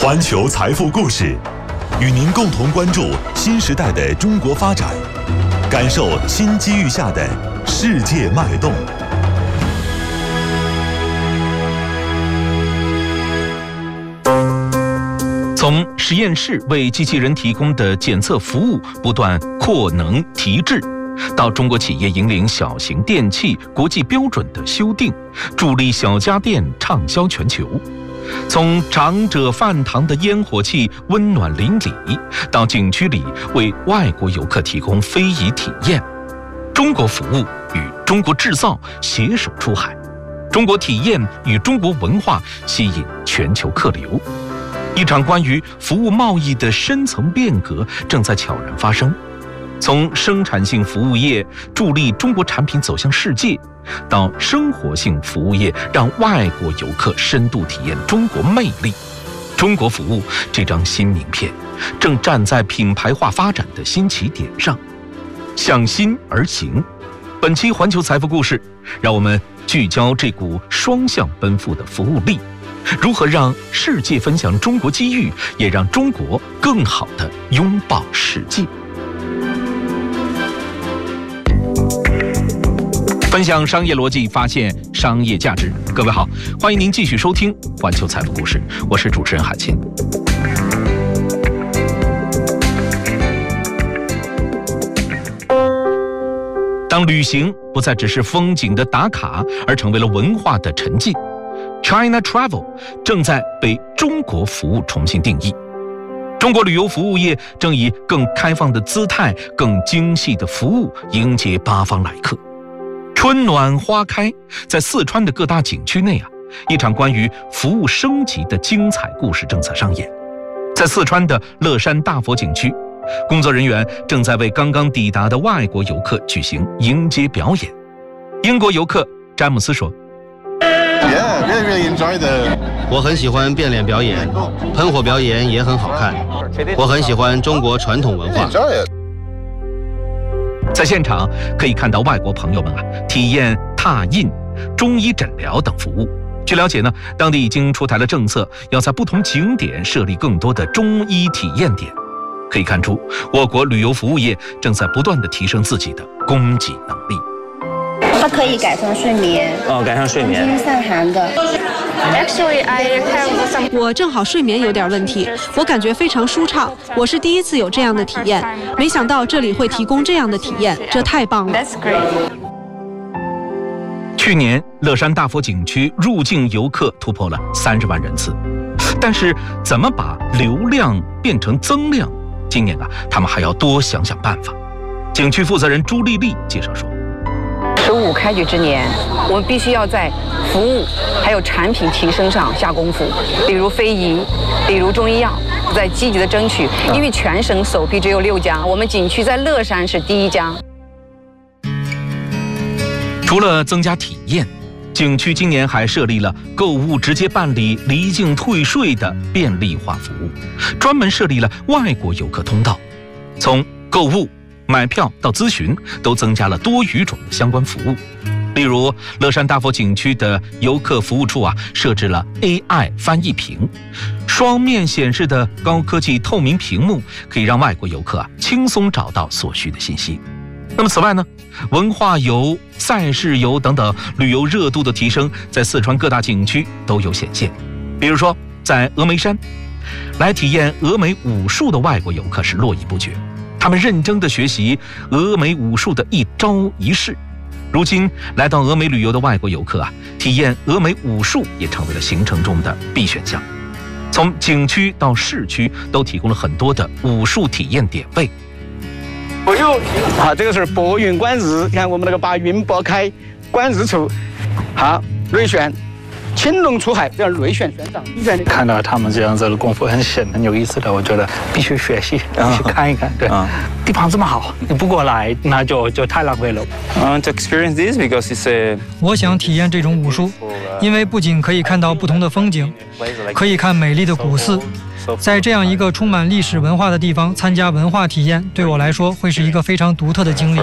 环球财富故事，与您共同关注新时代的中国发展，感受新机遇下的世界脉动。 从实验室为机器人提供的检测服务不断扩能提质，到中国企业引领小型电器国际标准的修订，助力小家电畅销全球。从长者饭堂的烟火气温暖邻里，到景区里为外国游客提供非遗体验，中国服务与中国制造携手出海，中国体验与中国文化吸引全球客流。一场关于服务贸易的深层变革正在悄然发生。从生产性服务业助力中国产品走向世界，到生活性服务业让外国游客深度体验中国魅力，中国服务这张新名片正站在品牌化发展的新起点上，向心而行。本期环球财富故事，让我们聚焦这股双向奔赴的服务力，如何让世界分享中国机遇，也让中国更好地拥抱世界。分享商业逻辑，发现商业价值。各位好，欢迎您继续收听环球财富故事，我是主持人海清。当旅行不再只是风景的打卡，而成为了文化的沉浸， China Travel 正在被中国服务重新定义。中国旅游服务业正以更开放的姿态、更精细的服务迎接八方来客。春暖花开，在四川的各大景区内一场关于服务升级的精彩故事正在上演。在四川的乐山大佛景区，工作人员正在为刚刚抵达的外国游客举行迎接表演。英国游客詹姆斯说： Yeah, really enjoy the. 我很喜欢变脸表演，喷火表演也很好看。我很喜欢中国传统文化。 在现场可以看到外国朋友们体验拓印、中医诊疗等服务。据了解呢，当地已经出台了政策，要在不同景点设立更多的中医体验点。可以看出，我国旅游服务业正在不断地提升自己的供给能力。 它可以改善睡眠， 改善睡眠， 散寒的。 Actually, I have some. 我正好睡眠有点问题，我感觉非常舒畅。我是第一次有这样的体验，没想到这里会提供这样的体验，这太棒了。 That's great. 去年乐山大佛景区入境游客突破了30万人次，但是怎么把流量变成增量？今年他们还要多想想办法。景区负责人朱丽丽介绍说 ，15开局之年，我们必须要在服务还有产品提升上下功夫，比如非遗，比如中医药，在积极的争取。因为全省首批只有6家，我们景区在乐山是第1家。 除了增加体验，景区今年还设立了购物直接办理离境退税的便利化服务，专门设立了外国游客通道，从购物、买票到咨询都增加了多语种的相关服务。例如乐山大佛景区的游客服务处设置了 AI 翻译屏，双面显示的高科技透明屏幕可以让外国游客轻松找到所需的信息。那么此外呢，文化游、赛事游等等旅游热度的提升，在四川各大景区都有显现。比如说在峨眉山，来体验峨眉武术的外国游客是络绎不绝，他们认真地学习峨眉武术的一招一式。如今来到峨眉旅游的外国游客体验峨眉武术也成为了行程中的必选项。从景区到市区都提供了很多的武术体验点位。 这个是拨云观日，看我们那个把云拨开，观日出。内旋，青龙出海，这样内旋旋掌。 看到他们这样子的功夫很深，很有意思的，我觉得必须学习，去看一看。对，地方这么好，你不过来那就太浪费了。 To experience this because it's 我想体验这种武术，因为不仅可以看到不同的风景，可以看美丽的古寺。在这样一个充满历史文化的地方参加文化体验，对我来说会是一个非常独特的经历。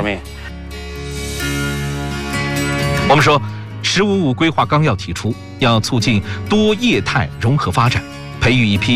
我们说“15+5”规划纲要提出，要促进多业态融合发展，培育一批